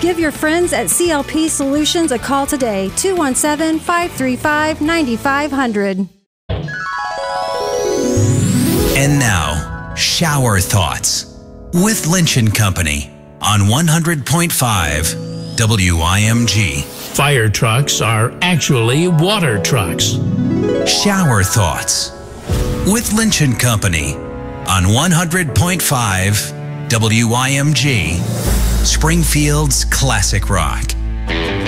Give your friends at CLP Solutions a call today, 217-535-9500. And now, Shower Thoughts with Lynch & Company on 100.5 WIMG. Fire trucks are actually water trucks. Shower Thoughts with Lynch & Company on 100.5 WIMG, Springfield's classic rock.